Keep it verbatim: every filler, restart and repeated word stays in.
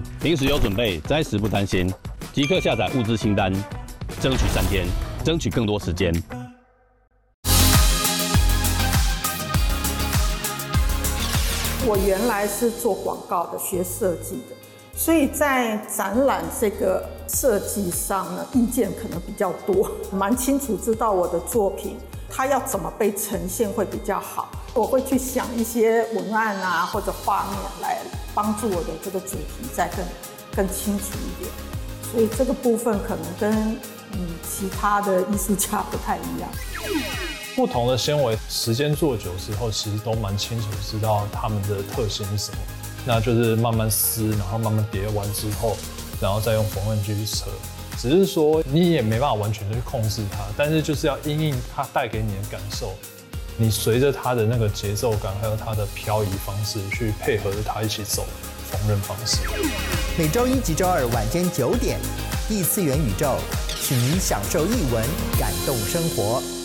情，临时有准备，灾时不担心。即刻下载物资清单，争取三天，争取更多时间。 我原来是做广告的，学设计的，所以在展览这个设计上呢，意见可能比较多，蛮清楚知道我的作品它要怎么被呈现会比较好。我会去想一些文案啊或者画面来帮助我的这个主题再更更清楚一点，所以这个部分可能跟嗯其他的艺术家不太一样。 不同的纤维，时间做久之后，其实都蛮清楚知道它们的特性是什么。那就是慢慢撕，然后慢慢叠完之后，然后再用缝纫机去扯。只是说你也没办法完全去控制它，但是就是要因应它带给你的感受，你随着它的那个节奏感，还有它的漂移方式去配合着它一起走缝纫方式。 每周一及周二晚间九点，异次元宇宙，请您享受艺文，感动生活。